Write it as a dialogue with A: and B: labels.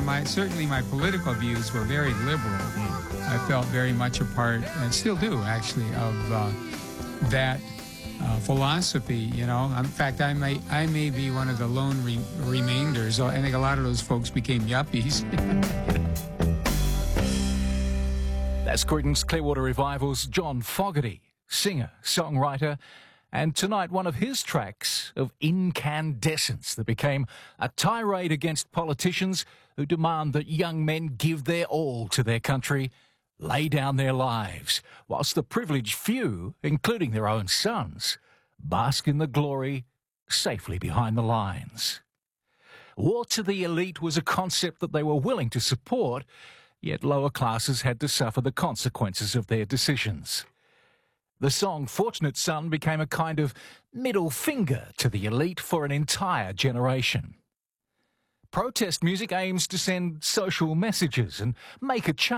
A: and certainly my political views were very liberal. I felt very much a part, and still do actually, of that philosophy. You know, in fact, I may be one of the lone remainders. I think a lot of those folks became yuppies.
B: That's Creedence Clearwater Revival's John Fogerty, singer, songwriter, and tonight one of his tracks of incandescence that became a tirade against politicians who demand that young men give their all to their country, lay down their lives, whilst the privileged few, including their own sons, bask in the glory safely behind the lines. War to the elite was a concept that they were willing to support, yet lower classes had to suffer the consequences of their decisions. The song Fortunate Son became a kind of middle finger to the elite for an entire generation. Protest music aims to send social messages and make a change.